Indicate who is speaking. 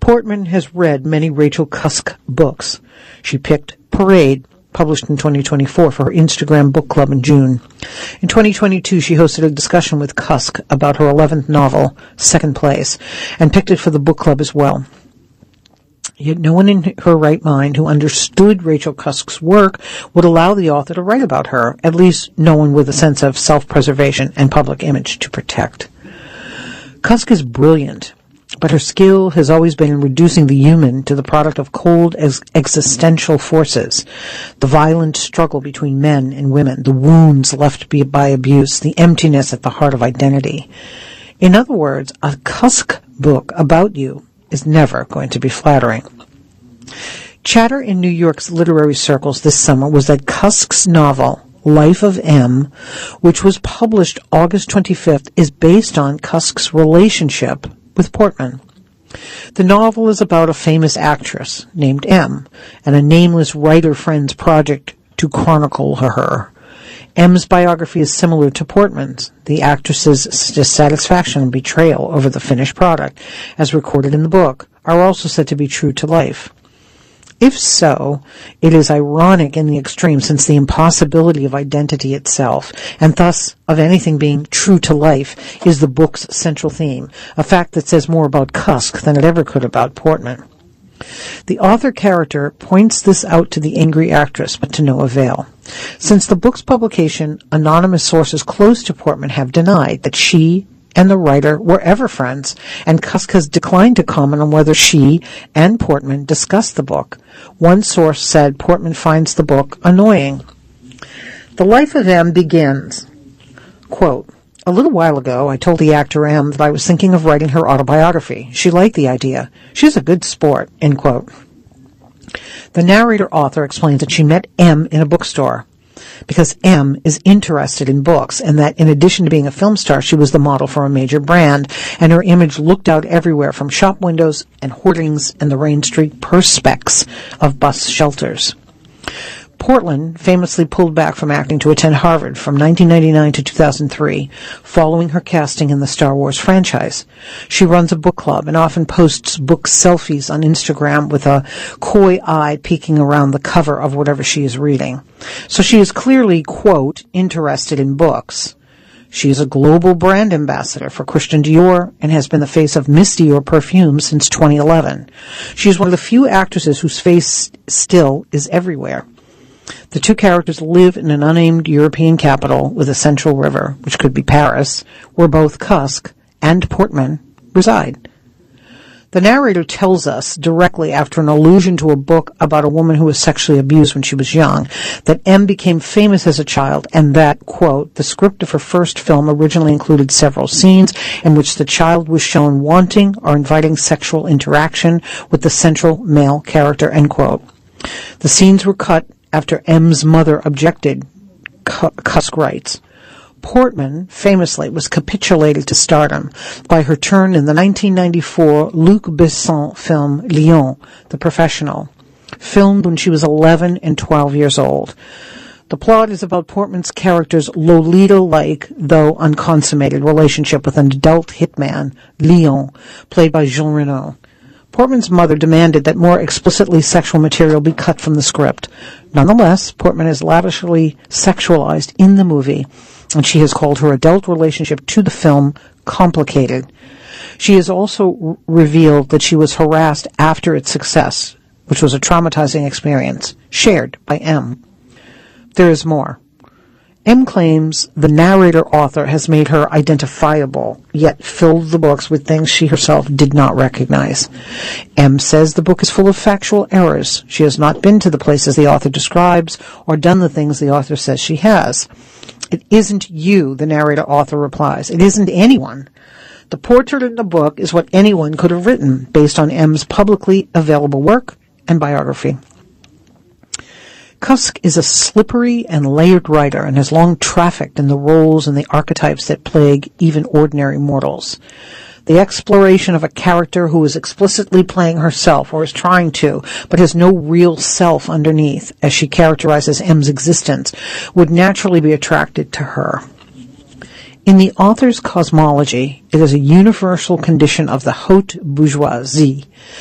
Speaker 1: Portman has read many Rachel Cusk books. She picked Parade, published in 2024, for her Instagram book club in June. In 2022, she hosted a discussion with Cusk about her 11th novel, Second Place, and picked it for the book club as well. Yet no one in her right mind who understood Rachel Cusk's work would allow the author to write about her, at least no one with a sense of self-preservation and public image to protect. Cusk is brilliant, but her skill has always been in reducing the human to the product of cold existential forces, the violent struggle between men and women, the wounds left by abuse, the emptiness at the heart of identity. In other words, a Cusk book about you is never going to be flattering. Chatter in New York's literary circles this summer was that Cusk's novel, Life of M, which was published August 25th, is based on Cusk's relationship with Portman. The novel is about a famous actress named M and a nameless writer friend's project to chronicle her. M's biography is similar to Portman's, the actress's dissatisfaction and betrayal over the finished product, as recorded in the book, are also said to be true to life. If so, it is ironic in the extreme, since the impossibility of identity itself, and thus of anything being true to life, is the book's central theme, a fact that says more about Cusk than it ever could about Portman. The author character points this out to the angry actress, but to no avail. Since the book's publication, anonymous sources close to Portman have denied that she and the writer were ever friends, and Cusk has declined to comment on whether she and Portman discussed the book. One source said Portman finds the book annoying. The Life of M begins, quote, "A little while ago, I told the actor M that I was thinking of writing her autobiography. She liked the idea. She's a good sport," end quote. The narrator-author explains that she met M in a bookstore because M is interested in books, and that in addition to being a film star, she was the model for a major brand, and her image looked out everywhere from shop windows and hoardings and the Rain Street perspex of bus shelters. Portman famously pulled back from acting to attend Harvard from 1999 to 2003, following her casting in the Star Wars franchise. She runs a book club and often posts book selfies on Instagram with a coy eye peeking around the cover of whatever she is reading. So she is clearly, quote, interested in books. She is a global brand ambassador for Christian Dior and has been the face of Miss Dior perfume since 2011. She is one of the few actresses whose face still is everywhere. The two characters live in an unnamed European capital with a central river, which could be Paris, where both Cusk and Portman reside. The narrator tells us directly after an allusion to a book about a woman who was sexually abused when she was young, that M became famous as a child and that, quote, the script of her first film originally included several scenes in which the child was shown wanting or inviting sexual interaction with the central male character, end quote. The scenes were cut after M's mother objected, Cusk writes. Portman, famously, was capitulated to stardom by her turn in the 1994 Luc Besson film Lyon, The Professional, filmed when she was 11 and 12 years old. The plot is about Portman's character's Lolita-like, though unconsummated, relationship with an adult hitman, Leon, played by Jean Reno. Portman's mother demanded that more explicitly sexual material be cut from the script. Nonetheless, Portman is lavishly sexualized in the movie, and she has called her adult relationship to the film complicated. She has also revealed that she was harassed after its success, which was a traumatizing experience, shared by M. There is more. M claims the narrator-author has made her identifiable, yet filled the books with things she herself did not recognize. M says the book is full of factual errors. She has not been to the places the author describes or done the things the author says she has. It isn't you, the narrator-author replies. It isn't anyone. The portrait in the book is what anyone could have written, based on M's publicly available work and biography. Cusk is a slippery and layered writer and has long trafficked in the roles and the archetypes that plague even ordinary mortals. The exploration of a character who is explicitly playing herself, or is trying to, but has no real self underneath, as she characterizes M's existence, would naturally be attracted to her. In the author's cosmology, it is a universal condition of the haute bourgeoisie